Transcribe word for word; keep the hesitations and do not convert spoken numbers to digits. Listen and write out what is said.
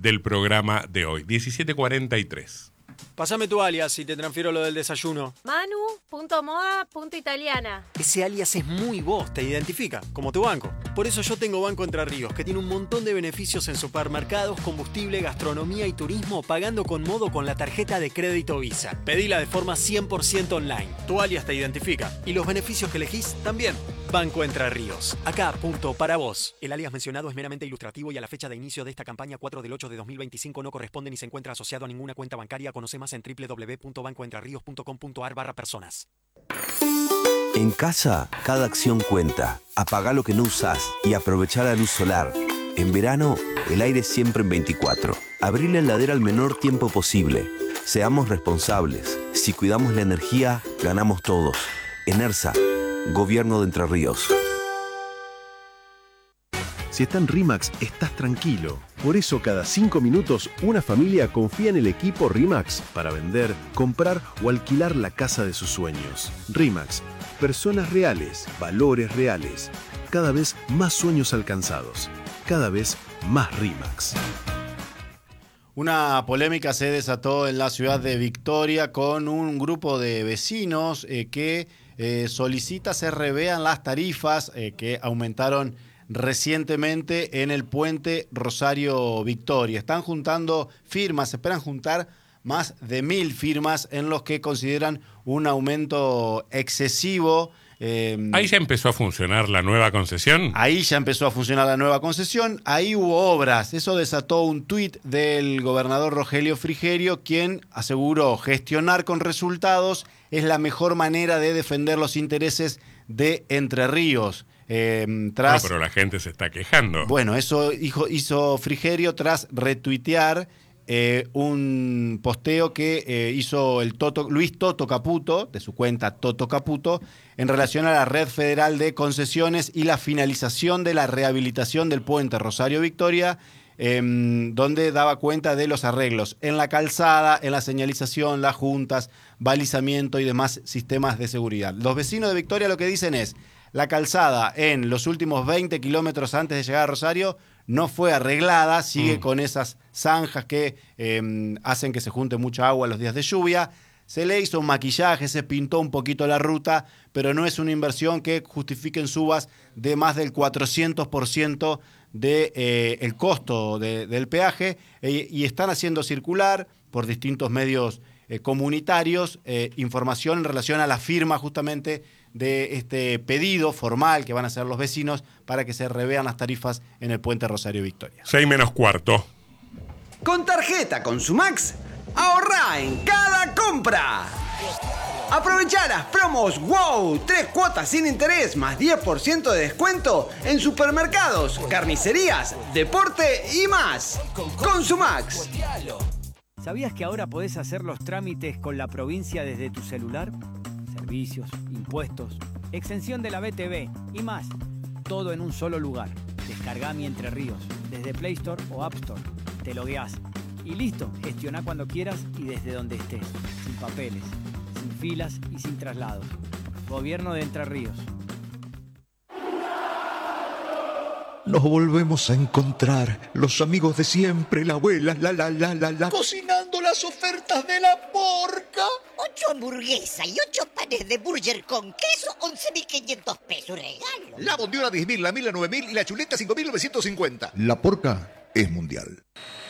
del programa de hoy. diecisiete cuarenta y tres. Pásame tu alias y te transfiero lo del desayuno. Manu punto moda punto italiana. Ese alias es muy vos, te identifica, como tu banco. Por eso yo tengo Banco Entre Ríos, que tiene un montón de beneficios en supermercados, combustible, gastronomía y turismo, pagando con Modo con la tarjeta de crédito Visa. Pedila de forma cien por ciento online. Tu alias te identifica y los beneficios que elegís también. Banco Entre Ríos. Acá, punto para vos. El alias mencionado es meramente ilustrativo y a la fecha de inicio de esta campaña cuatro del ocho de dos mil veinticinco no corresponde ni se encuentra asociado a ninguna cuenta bancaria. Conoce más en doble u doble u doble u punto banco entre ríos punto com punto a r barra personas. En casa, cada acción cuenta. Apagá lo que no usás y aprovechá la luz solar. En verano, el aire siempre en veinticuatro. Abrí la heladera al menor tiempo posible. Seamos responsables. Si cuidamos la energía, ganamos todos. ENERSA, Gobierno de Entre Ríos. Si está en RIMAX, estás tranquilo. Por eso cada cinco minutos una familia confía en el equipo RIMAX para vender, comprar o alquilar la casa de sus sueños. RIMAX, personas reales, valores reales. Cada vez más sueños alcanzados. Cada vez más RIMAX. Una polémica se desató en la ciudad de Victoria con un grupo de vecinos eh, que eh, solicita se revean las tarifas eh, que aumentaron recientemente en el puente Rosario Victoria. Están juntando firmas, esperan juntar más de mil firmas en los que consideran un aumento excesivo. Eh, Ahí ya empezó a funcionar la nueva concesión. Ahí ya empezó a funcionar la nueva concesión, ahí hubo obras. Eso desató un tuit del gobernador Rogelio Frigerio, quien aseguró gestionar con resultados es la mejor manera de defender los intereses de Entre Ríos. Eh, tras, no, pero la gente se está quejando. Bueno, eso hizo, hizo Frigerio tras retuitear eh, un posteo que eh, hizo el Toto, Luis Toto Caputo, de su cuenta Toto Caputo, en relación a la Red Federal de Concesiones y la finalización de la rehabilitación del puente Rosario Victoria, eh, donde daba cuenta de los arreglos en la calzada, en la señalización, las juntas, balizamiento y demás sistemas de seguridad. Los vecinos de Victoria lo que dicen es: la calzada en los últimos veinte kilómetros antes de llegar a Rosario no fue arreglada, sigue mm. con esas zanjas que eh, hacen que se junte mucha agua los días de lluvia. Se le hizo un maquillaje, se pintó un poquito la ruta, pero no es una inversión que justifique en subas de más del cuatrocientos por ciento del de, eh, costo de, del peaje, eh, y están haciendo circular por distintos medios eh, comunitarios eh, información en relación a la firma justamente de este pedido formal que van a hacer los vecinos para que se revean las tarifas en el puente Rosario Victoria. Seis menos cuarto. Con tarjeta Consumax, ahorrá en cada compra. Aprovechá las promos WOW, tres cuotas sin interés más diez por ciento de descuento en supermercados, carnicerías, deporte y más. Consumax. ¿Sabías que ahora podés hacer los trámites con la provincia desde tu celular? Servicios, impuestos, exención de la B T V y más. Todo en un solo lugar. Descargá Mi Entre Ríos desde Play Store o App Store. Te logueás y listo. Gestioná cuando quieras y desde donde estés. Sin papeles, sin filas y sin traslados. Gobierno de Entre Ríos. Nos volvemos a encontrar, los amigos de siempre, la abuela, la la la la la. Cocinando las ofertas de la porca. Ocho hamburguesas y ocho panes de burger con queso, once mil quinientos pesos, regalo. La bondiola diez mil, la mil a nueve mil y la chuleta cinco mil novecientos cincuenta. La porca es mundial.